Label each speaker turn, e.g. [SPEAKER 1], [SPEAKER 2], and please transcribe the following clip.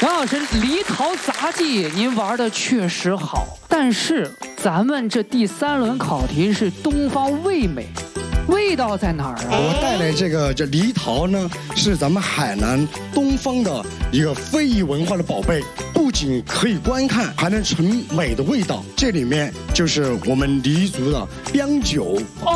[SPEAKER 1] 杨老师，梨桃杂技您玩的确实好，但是咱们这第3轮考题是东方味美，味道在哪儿啊？
[SPEAKER 2] 我带来这梨桃呢，是咱们海南东方的一个非遗文化的宝贝，不仅可以观看，还能成美的味道。这里面就是我们黎族的酿酒。